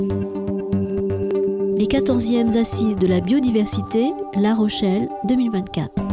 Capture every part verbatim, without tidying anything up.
Les quatorzièmes Assises de la biodiversité, La Rochelle, deux mille vingt-quatre.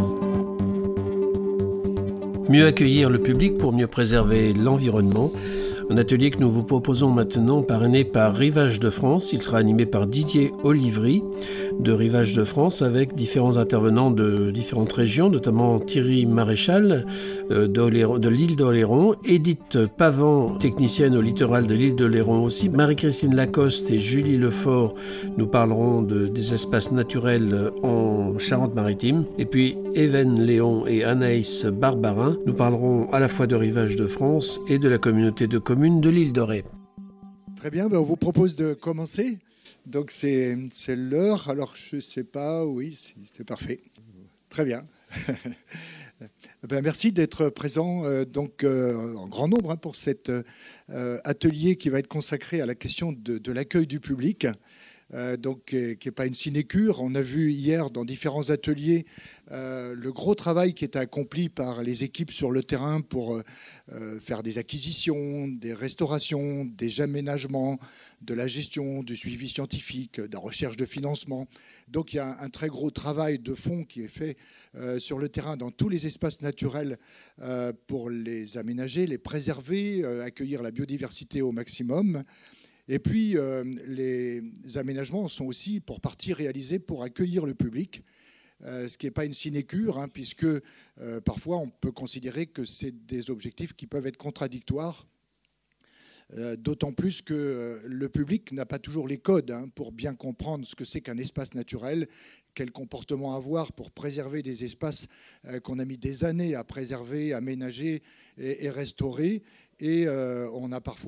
Mieux accueillir le public pour mieux préserver l'environnement. Un atelier que nous vous proposons maintenant, parrainé par Rivages de France. Il sera animé par Didier Olivry de Rivages de France, avec différents intervenants de différentes régions, notamment Thierry Maréchal euh, de, de l'île d'Oléron, Edith Pavan, technicienne au littoral de l'île d'Oléron aussi, Marie-Christine Lacoste et Julie Lefort nous parleront de, des espaces naturels en Charente-Maritime. Et puis Even Léon et Anaïs Barbarin nous parleront à la fois de Rivages de France et de la communauté de communes de l'île de Ré. Très bien, ben on vous propose de commencer. Donc c'est, c'est l'heure, alors je ne sais pas, oui, c'est, c'est parfait. Très bien. Ben merci d'être présent euh, donc, euh, en grand nombre hein, pour cet euh, atelier qui va être consacré à la question de, de l'accueil du public. Euh, donc, euh, qui n'est pas une sinécure. On a vu hier dans différents ateliers euh, le gros travail qui est accompli par les équipes sur le terrain pour euh, faire des acquisitions, des restaurations, des aménagements, de la gestion, du suivi scientifique, de la recherche de financement. Donc il y a un très gros travail de fond qui est fait euh, sur le terrain dans tous les espaces naturels euh, pour les aménager, les préserver, euh, accueillir la biodiversité au maximum. Et puis, euh, les aménagements sont aussi pour partie réalisés pour accueillir le public, euh, ce qui n'est pas une sinécure, hein, puisque euh, parfois on peut considérer que c'est des objectifs qui peuvent être contradictoires, euh, d'autant plus que euh, le public n'a pas toujours les codes hein, pour bien comprendre ce que c'est qu'un espace naturel, quel comportement avoir pour préserver des espaces euh, qu'on a mis des années à préserver, aménager et, et restaurer. Et euh, on a parfois